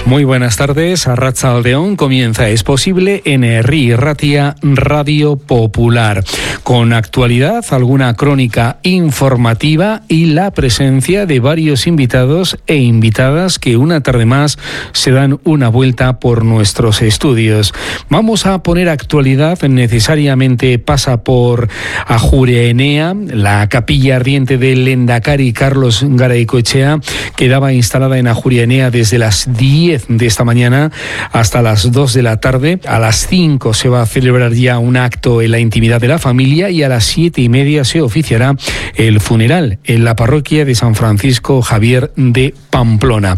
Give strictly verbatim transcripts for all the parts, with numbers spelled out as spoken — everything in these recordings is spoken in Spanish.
Muy buenas tardes, Arratsaldeon comienza Es Posible en Herri Ratia Radio Popular, con actualidad, alguna crónica informativa y la presencia de varios invitados e invitadas que una tarde más se dan una vuelta por nuestros estudios. Vamos a poner actualidad, necesariamente pasa por Ajuria Enea, la capilla ardiente del Lehendakari Carlos Garaikoetxea, quedaba instalada en Ajuria Enea desde las diez de esta mañana hasta las dos de la tarde. A las cinco se va a celebrar ya un acto en la intimidad de la familia y a las siete y media se oficiará el funeral en la parroquia de San Francisco Javier de Pamplona.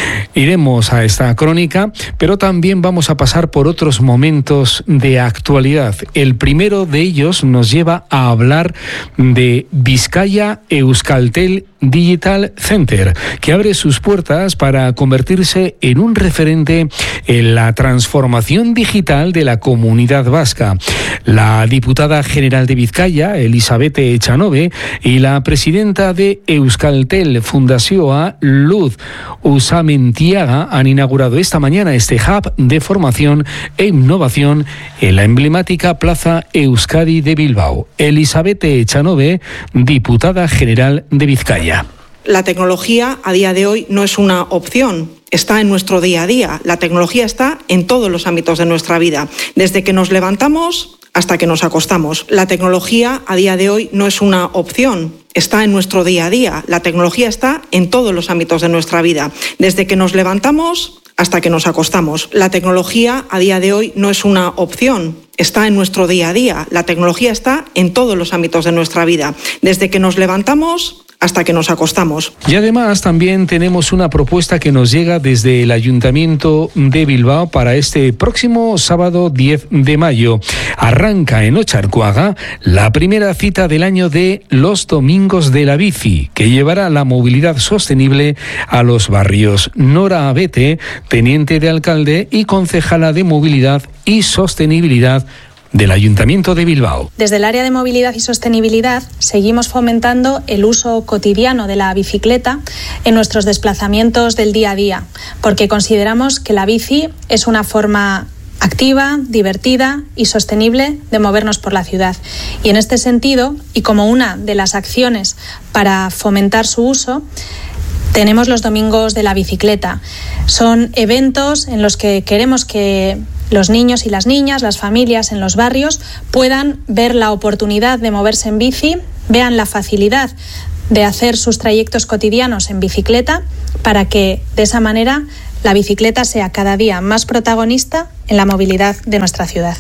Iremos a esta crónica, pero también vamos a pasar por otros momentos de actualidad. El primero de ellos nos lleva a hablar de Bizkaia Euskaltel Digital Center, que abre sus puertas para convertirse en un referente en la transformación digital de la comunidad vasca. La diputada general de Bizkaia, Elisabeth Echanove, y la presidenta de Euskaltel Fundazioa, Luz Usamentiaga, han inaugurado esta mañana este hub de formación e innovación en la emblemática Plaza Euskadi de Bilbao. Elisabeth Echanove, diputada general de Bizkaia. La tecnología a día de hoy no es una opción, está en nuestro día a día. La tecnología está en todos los ámbitos de nuestra vida, desde que nos levantamos hasta que nos acostamos. La tecnología a día de hoy no es una opción, está en nuestro día a día. La tecnología está en todos los ámbitos de nuestra vida, desde que nos levantamos hasta que nos acostamos. La tecnología a día de hoy no es una opción, está en nuestro día a día. La tecnología está en todos los ámbitos de nuestra vida, desde que nos levantamos hasta que nos acostamos. Y además también tenemos una propuesta que nos llega desde el Ayuntamiento de Bilbao para este próximo sábado diez de mayo. Arranca en Ocharcoaga la primera cita del año de los Domingos de la Bici, que llevará la movilidad sostenible a los barrios. Nora Abete, teniente de alcalde y concejala de Movilidad y Sostenibilidad del Ayuntamiento de Bilbao. Desde el área de movilidad y sostenibilidad seguimos fomentando el uso cotidiano de la bicicleta en nuestros desplazamientos del día a día, porque consideramos que la bici es una forma activa, divertida y sostenible de movernos por la ciudad. Y en este sentido, y como una de las acciones para fomentar su uso, tenemos los Domingos de la Bicicleta. Son eventos en los que queremos que los niños y las niñas, las familias en los barrios, puedan ver la oportunidad de moverse en bici, vean la facilidad de hacer sus trayectos cotidianos en bicicleta, para que de esa manera la bicicleta sea cada día más protagonista en la movilidad de nuestra ciudad.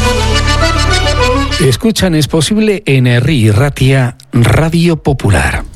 Escuchan Es Posible en Herri Ratia Radio Popular.